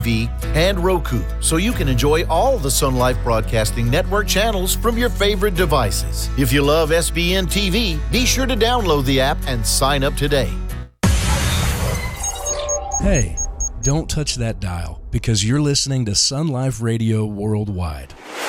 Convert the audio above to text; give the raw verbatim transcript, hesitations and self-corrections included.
T V, and Roku, so you can enjoy all the Sun Life Broadcasting Network channels from your favorite devices. If you love S B N T V, be sure to download the app and sign up today. Hey, don't touch that dial, because you're listening to Sun Life Radio Worldwide.